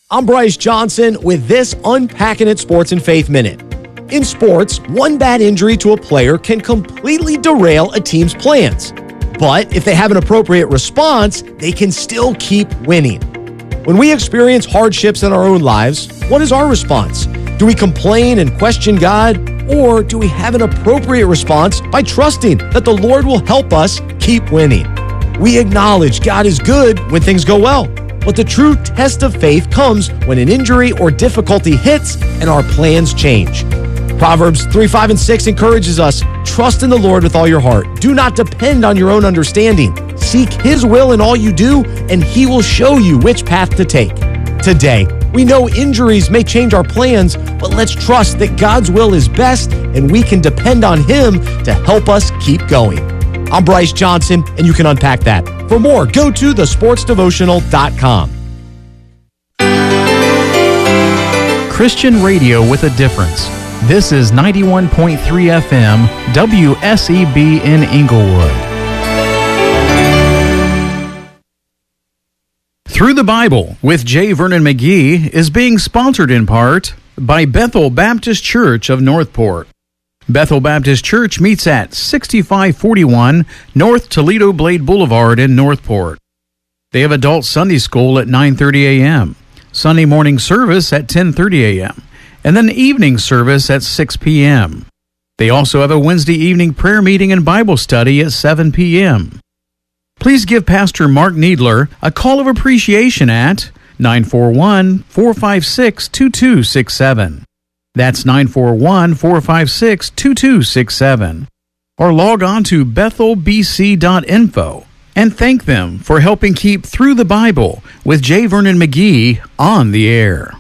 I'm Bryce Johnson with this Unpacking It Sports and Faith Minute. In sports, one bad injury to a player can completely derail a team's plans. But if they have an appropriate response, they can still keep winning. When we experience hardships in our own lives, what is our response? Do we complain and question God? Or do we have an appropriate response by trusting that the Lord will help us keep winning? We acknowledge God is good when things go well, but the true test of faith comes when an injury or difficulty hits and our plans change. Proverbs 3:5-6 encourages us, trust in the Lord with all your heart. Do not depend on your own understanding. Seek His will in all you do, and He will show you which path to take. Today, we know injuries may change our plans, but let's trust that God's will is best, and we can depend on Him to help us keep going. I'm Bryce Johnson, and you can unpack that. For more, go to thesportsdevotional.com. Christian radio with a difference. This is 91.3 FM, WSEB in Inglewood. Through the Bible with J. Vernon McGee is being sponsored in part by Bethel Baptist Church of Northport. Bethel Baptist Church meets at 6541 North Toledo Blade Boulevard in Northport. They have adult Sunday school at 9:30 a.m., Sunday morning service at 10:30 a.m., and then evening service at 6 p.m. They also have a Wednesday evening prayer meeting and Bible study at 7 p.m. Please give Pastor Mark Needler a call of appreciation at 941-456-2267. That's 941-456-2267. Or log on to bethelbc.info and thank them for helping keep Through the Bible with J. Vernon McGee on the air.